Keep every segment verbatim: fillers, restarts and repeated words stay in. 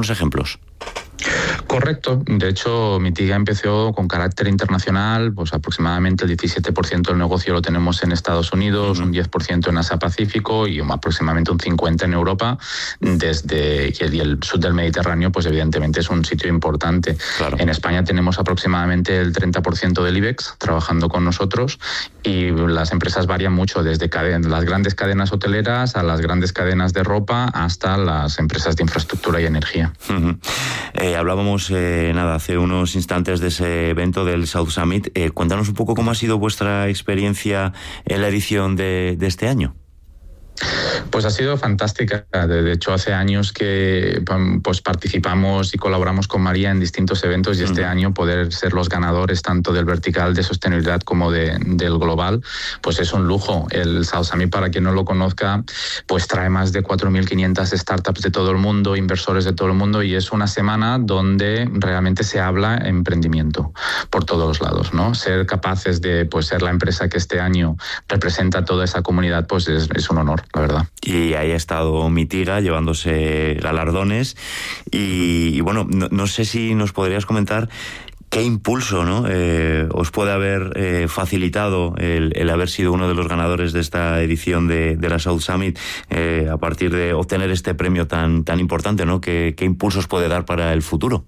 algunos ejemplos. Correcto. De hecho, Mitiga empezó con carácter internacional, pues aproximadamente el diecisiete por ciento del negocio lo tenemos en Estados Unidos, uh-huh. un diez por ciento en Asia Pacífico y aproximadamente un cincuenta por ciento en Europa. Desde y el, y el sur del Mediterráneo, pues evidentemente es un sitio importante. Claro. En España tenemos aproximadamente el treinta por ciento del IBEX trabajando con nosotros y las empresas varían mucho, desde caden- las grandes cadenas hoteleras a las grandes cadenas de ropa hasta las empresas de infraestructura y energía. Uh-huh. Eh, hablábamos eh, nada hace unos instantes de ese evento del South Summit. Eh, cuéntanos un poco cómo ha sido vuestra experiencia en la edición de, de este año. Pues ha sido fantástica. De hecho, hace años que pues participamos y colaboramos con María en distintos eventos y este uh-huh. año poder ser los ganadores tanto del vertical de sostenibilidad como de, del global, pues es un lujo. El South Summit, para quien no lo conozca, pues trae más de cuatro mil quinientas startups de todo el mundo, inversores de todo el mundo, y es una semana donde realmente se habla emprendimiento por todos los lados, ¿no? Ser capaces de pues ser la empresa que este año representa a toda esa comunidad, pues es, es un honor, la verdad. Y ahí ha estado Mitiga llevándose galardones y, y bueno, no, no sé si nos podrías comentar qué impulso, ¿no? Eh, os puede haber eh, facilitado el, el haber sido uno de los ganadores de esta edición de, de la South Summit eh, a partir de obtener este premio tan, tan importante, ¿no? ¿Qué, qué impulsos puede dar para el futuro?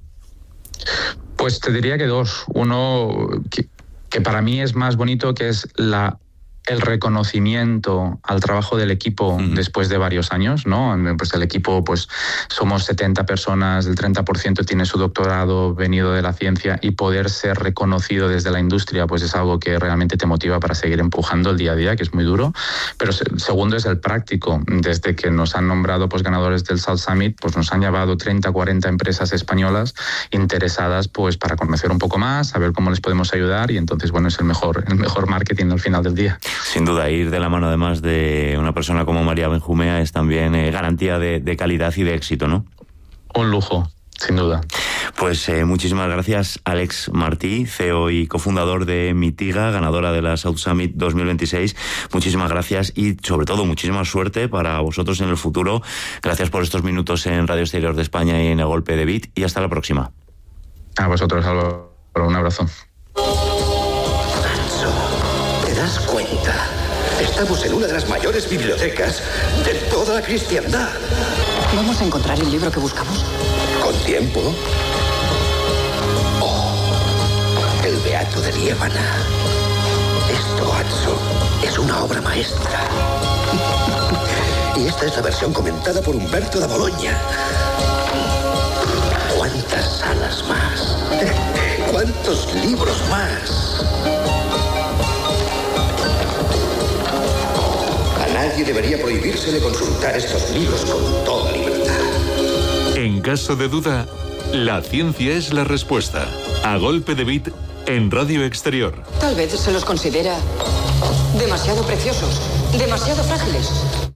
Pues te diría que dos. Uno que, que para mí es más bonito, que es la el reconocimiento al trabajo del equipo uh-huh. después de varios años, ¿no? Pues el equipo, pues somos setenta personas, el treinta por ciento tiene su doctorado venido de la ciencia, y poder ser reconocido desde la industria, pues es algo que realmente te motiva para seguir empujando el día a día, que es muy duro. Pero segundo es el práctico. Desde que nos han nombrado pues ganadores del South Summit, pues nos han llevado treinta, cuarenta empresas españolas interesadas pues para conocer un poco más, saber cómo les podemos ayudar, y entonces, bueno, es el mejor, el mejor marketing al final del día. Sin duda, ir de la mano además de una persona como María Benjumea es también eh, garantía de, de calidad y de éxito, ¿no? Un lujo, sin duda. Pues eh, muchísimas gracias, Àlex Martí, C E O y cofundador de Mitiga, ganadora de la South Summit dos mil veintiséis. Muchísimas gracias y, sobre todo, muchísima suerte para vosotros en el futuro. Gracias por estos minutos en Radio Exterior de España y en A Golpe de Bit, y hasta la próxima. A vosotros, Álvaro. Un abrazo. ¿Te das cuenta? Estamos en una de las mayores bibliotecas de toda la cristiandad. ¿Vamos a encontrar el libro que buscamos? Con tiempo. Oh, el Beato de Liébana. Esto, Atso, es una obra maestra. Y esta es la versión comentada por Humberto da Bologna. ¿Cuántas salas más? ¿Cuántos libros más? A nadie debería prohibírsele consultar estos libros con toda libertad. En caso de duda, la ciencia es la respuesta. A Golpe de Bit en Radio Exterior. Tal vez se los considera demasiado preciosos, demasiado frágiles.